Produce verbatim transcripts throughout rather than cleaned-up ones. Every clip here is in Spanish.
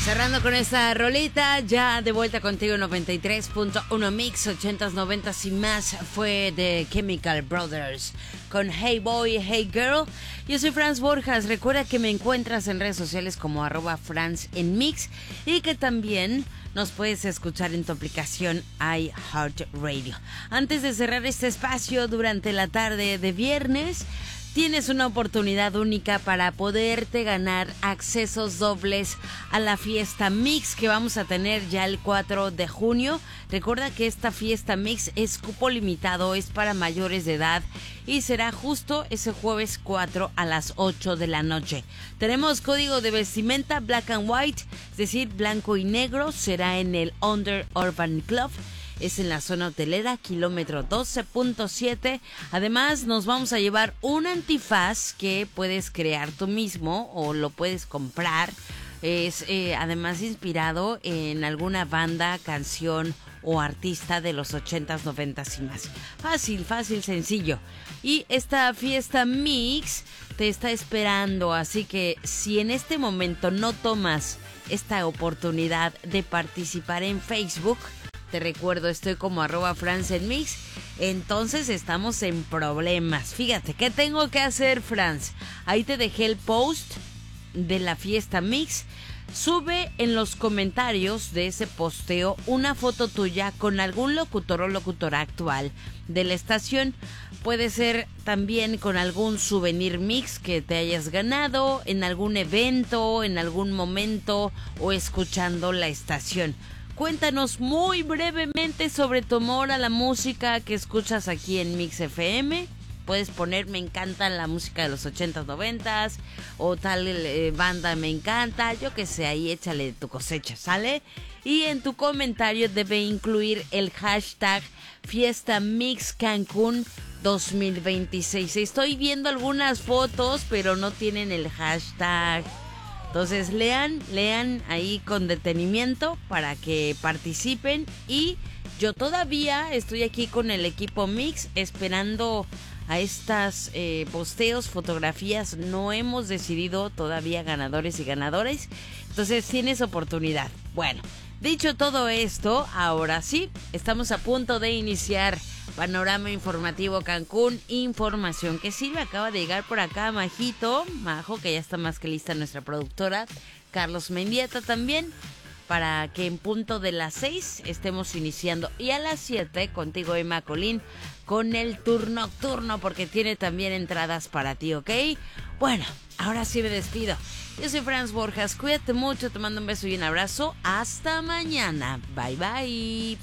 Cerrando con esta rolita, ya de vuelta contigo en noventa y tres punto uno Mix, ochentas, noventas y más. Fue de Chemical Brothers con Hey Boy, Hey Girl. Yo soy Franz Borjas. Recuerda que me encuentras en redes sociales como arroba Franz en Mix y que también nos puedes escuchar en tu aplicación iHeartRadio. Antes de cerrar este espacio durante la tarde de viernes, tienes una oportunidad única para poderte ganar accesos dobles a la fiesta Mix que vamos a tener ya el cuatro de junio. Recuerda que esta fiesta Mix es cupo limitado, es para mayores de edad y será justo ese jueves cuatro a las ocho de la noche. Tenemos código de vestimenta Black and White, es decir, blanco y negro. Será en el Under Urban Club. Es en la zona hotelera, kilómetro doce punto siete. Además, nos vamos a llevar un antifaz que puedes crear tú mismo o lo puedes comprar. Es eh, además inspirado en alguna banda, canción o artista de los ochentas, noventas y más. Fácil, fácil, sencillo. Y esta fiesta Mix te está esperando, así que si en este momento no tomas esta oportunidad de participar en Facebook, te recuerdo, estoy como arroba Franz en Mix. Entonces estamos en problemas. Fíjate, ¿qué tengo que hacer, Franz? Ahí te dejé el post de la fiesta Mix. Sube en los comentarios de ese posteo una foto tuya con algún locutor o locutora actual de la estación. Puede ser también con algún souvenir Mix que te hayas ganado en algún evento, en algún momento o escuchando la estación. Cuéntanos muy brevemente sobre tu amor a la música que escuchas aquí en Mix F M. Puedes poner me encanta la música de los ochentas, noventas o tal eh, banda me encanta, yo que sé, ahí échale tu cosecha, ¿sale? Y en tu comentario debe incluir el hashtag Fiesta Mix Cancún dos mil veintiséis. Estoy viendo algunas fotos, pero no tienen el hashtag. Entonces lean, lean ahí con detenimiento para que participen. Y yo todavía estoy aquí con el equipo Mix esperando a estas eh, posteos, fotografías. No hemos decidido todavía ganadores y ganadores. Entonces tienes oportunidad. Bueno, dicho todo esto, ahora sí, estamos a punto de iniciar Panorama Informativo Cancún, información que sirve. Acaba de llegar por acá Majito, Majo, que ya está más que lista nuestra productora, Carlos Mendieta también, para que en punto de las seis estemos iniciando. Y a las siete contigo, Emma Colín, con el turno nocturno, porque tiene también entradas para ti, ¿ok? Bueno, ahora sí me despido. Yo soy Franz Borjas, cuídate mucho, te mando un beso y un abrazo. Hasta mañana, bye bye.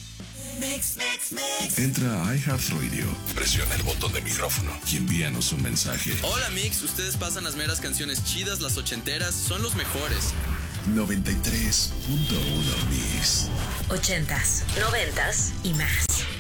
Mix, mix, mix. Entra a iHeartRadio, presiona el botón de micrófono y envíanos un mensaje. Hola Mix, ustedes pasan las meras canciones chidas, las ochenteras, son los mejores. noventa y tres punto uno Mix. Ochentas, noventas y más.